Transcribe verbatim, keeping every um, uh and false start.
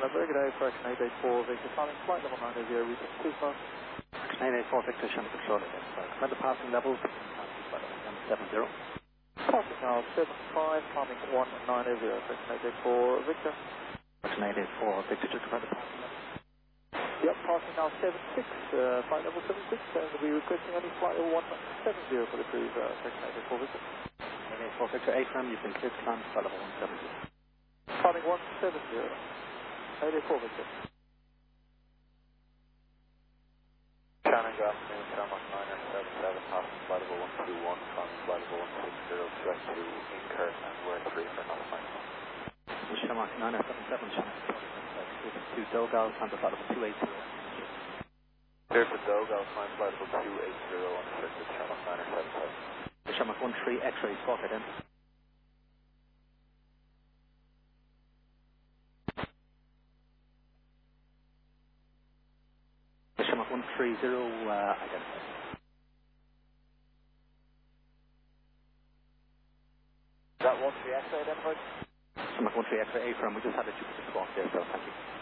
very good day, correction eight eight four, Victor, climbing flight level nine zero, reaching Kuzma. Correction eight eight four, Victor, Shannon Control again. Command the passing level, flight level one seven zero. Passing now seven five, climbing one nine zero, correction eight eight four, Victor. Correction eight eight four, Victor, just command the passing level. Yep, passing now seven six, uh, flight level seven six, and we're requesting only flight level one seven zero for the cruise, uh, correction eight eight four, Victor. eight eight four, Victor, A F M, you've been cleared to land, flight level one seven zero. Climbing one seven zero, eight eight four, Victor. Shannon, good afternoon, Shamrock niner seven seven, passing flight level one two one, climbing flight level one six zero, direct to Incur, and we're three for another flight. Shamrock niner seven seven, Shannon Control to Dogal, climb the flight level two eight zero. Clear for Dogal, climb flight level two eight zero, unrestricted, Shamrock niner seven seven. Shamrock one three, X-ray, spotted in. Shamrock one three zero, uh, identified. Is that one three X-ray identified? Shamrock one three, X-ray, A F M, we just had a Jupiter squawk there, so thank you.